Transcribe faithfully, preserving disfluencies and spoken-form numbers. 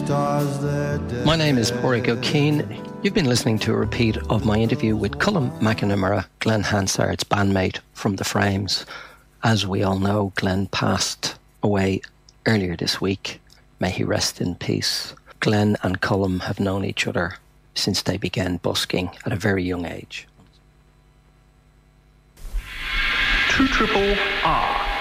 My name is Pádraig O'Keefe. You've been listening to a repeat of my interview with Colm McNamara, Glen Hansard's bandmate from The Frames. As we all know, Glen passed away earlier this week. May he rest in peace. Glen and Colm have known each other since they began busking at a very young age. Two triple R.